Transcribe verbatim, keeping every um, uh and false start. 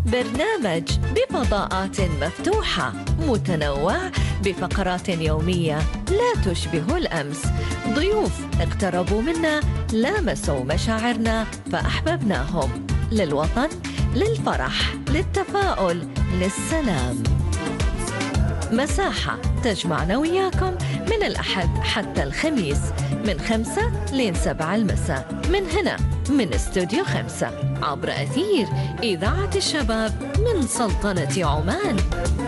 برنامج بفضاءات مفتوحة متنوع بفقرات يومية لا تشبه الأمس. ضيوف اقتربوا منا، لامسوا مشاعرنا فأحببناهم. للوطن، للفرح، للتفاؤل، للسلام. مساحة تجمعنا وياكم من الأحد حتى الخميس من خمسة لين سبعة المساء من هنا من استوديو خمسة عبر أثير إذاعة الشباب من سلطنة عمان.